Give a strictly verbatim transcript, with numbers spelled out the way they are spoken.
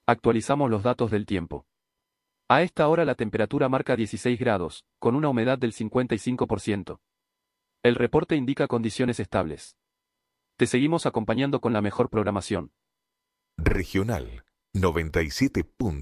Actualizamos los datos del tiempo. A esta hora la temperatura marca dieciséis grados, con una humedad del cincuenta y cinco por ciento. El reporte indica condiciones estables. Te seguimos acompañando con la mejor programación. Regional noventa y siete punto